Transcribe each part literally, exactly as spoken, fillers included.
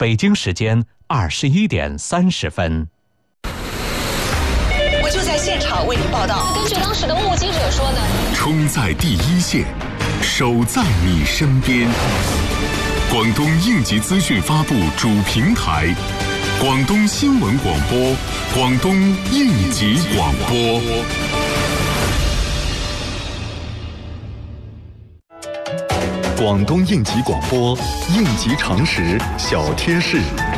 北京时间二十一点三十分。 我就在现场为您报道。 根据当时的目击者说呢， 冲在第一线，守在你身边。广东应急资讯发布主平台，广东新闻广播，广东应急广播。广东应急广播，应急常识小贴士。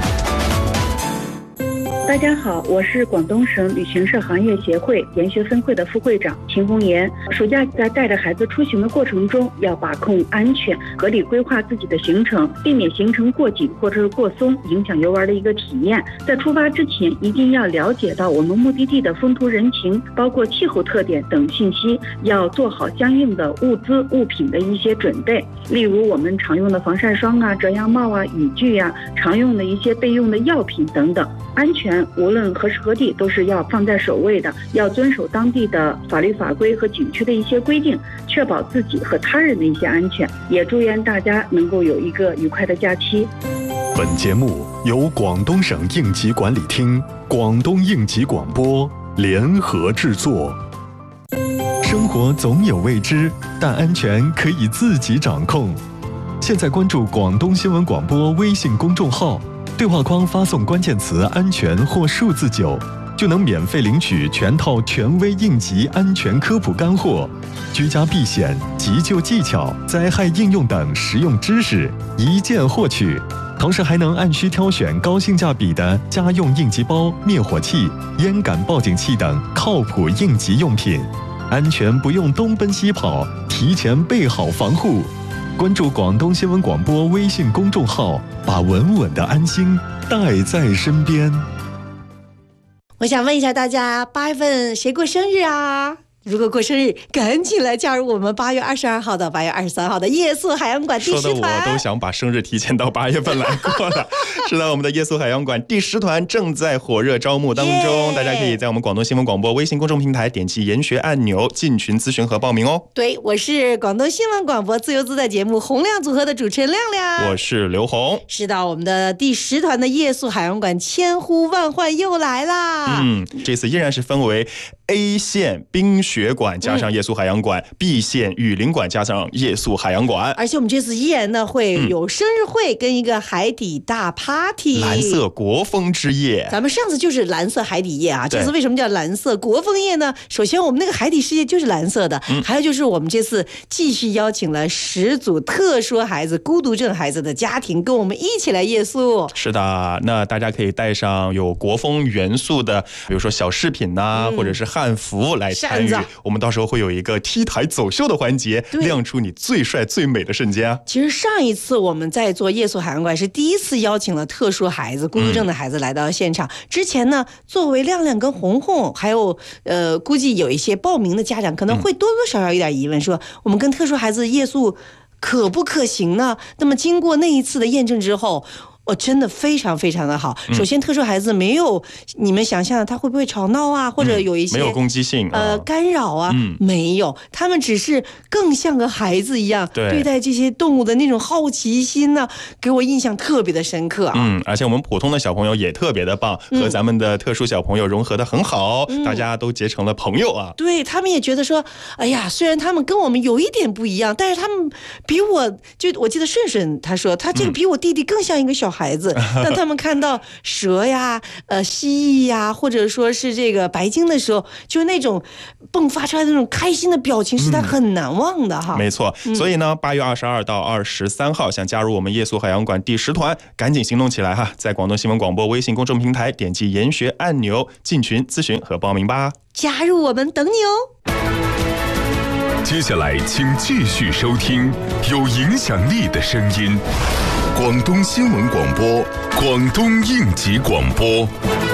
大家好，我是广东省旅行社行业协会研学分会的副会长秦红岩。暑假在带着孩子出行的过程中，要把控安全，合理规划自己的行程，避免行程过紧或者是过松，影响游玩的一个体验。在出发之前，一定要了解到我们目的地的风土人情，包括气候特点等信息，要做好相应的物资物品的一些准备。例如我们常用的防晒霜啊、遮阳帽啊、雨具啊，常用的一些备用的药品等等。安全无论何时何地都是要放在首位的，要遵守当地的法律法规和景区的一些规定，确保自己和他人的一些安全。也祝愿大家能够有一个愉快的假期。 本节目由广东省应急管理厅、广东应急广播联合制作。生活总有未知，但安全可以自己掌控。现在关注广东新闻广播微信公众号，对话框发送关键词安全或数字九，就能免费领取全套权威应急安全科普干货、居家避险、急救技巧、灾害应用等实用知识，一键获取。同时还能按需挑选高性价比的家用应急包、灭火器、烟感报警器等靠谱应急用品，安全不用东奔西跑，提前备好防护。关注广东新闻广播微信公众号，把稳稳的安心带在身边。 我想问一下大家，八月份谁过生日啊？如果过生日，赶紧来加入我们八月二十二号到八月二十三号的夜宿海洋馆第十团。 说的我都想把生日提前到八月份来过了。是的，我们的夜宿海洋馆第十团正在火热招募当中，大家可以在我们广东新闻广播微信公众平台点击研学按钮进群咨询和报名哦。 对，我是广东新闻广播自由自在节目洪亮组合的主持人亮亮， 我是刘红。 是的，我们的第十团的夜宿海洋馆千呼万唤又来啦。 嗯，这次依然是分为 A 线冰雪馆加上夜宿海洋馆、嗯、B 线雨林馆加上夜宿海洋馆， 而且我们这次依然呢会有生日会跟一个海底大 party、嗯、 蓝色国风之夜。 咱们上次就是蓝色海底夜啊，这次为什么叫蓝色国风夜呢？首先我们那个海底世界就是蓝色的、嗯、还有就是我们这次继续邀请了十组特殊孩子孤独症孩子的家庭跟我们一起来夜宿。 是的，那大家可以带上有国风元素的比如说小饰品啊、嗯、或者是汉服来参与，我们到时候会有一个 T 台走秀的环节，亮出你最帅最美的瞬间啊。 其实上一次我们在做夜宿海洋馆是第一次邀请了特殊孩子孤独症的孩子来到现场、嗯、之前呢作为亮亮跟红红还有呃估计有一些报名的家长可能会多多少少有点疑问、嗯、说我们跟特殊孩子夜宿可不可行呢？那么经过那一次的验证之后，哦，真的非常非常的好。首先，特殊孩子没有你们想象的他会不会吵闹啊，或者有一些、 嗯、没有攻击性呃干扰啊、嗯，没有，他们只是更像个孩子一样对, 对待这些动物的那种好奇心呢、啊，给我印象特别的深刻啊。 嗯，而且我们普通的小朋友也特别的棒，嗯、和咱们的特殊小朋友融合的很好、嗯，大家都结成了朋友啊。 对，他们也觉得说，哎呀，虽然他们跟我们有一点不一样，但是他们比我就我记得顺顺他说，他这个比我弟弟更像一个小孩子。嗯、当他们看到蛇呀、呃蜥蜴呀，或者说是这个白鲸的时候，就那种迸发出来的那种开心的表情，是他很难忘的哈。 嗯、没错，所以呢，八月二十二到二十三号，想加入我们夜宿海洋馆第十团，赶紧行动起来哈！在广东新闻广播微信公众平台点击研学按钮进群咨询和报名吧。 加入我们，等你哦！ 接下来，请继续收听有影响力的声音。广东新闻广播，广东应急广播。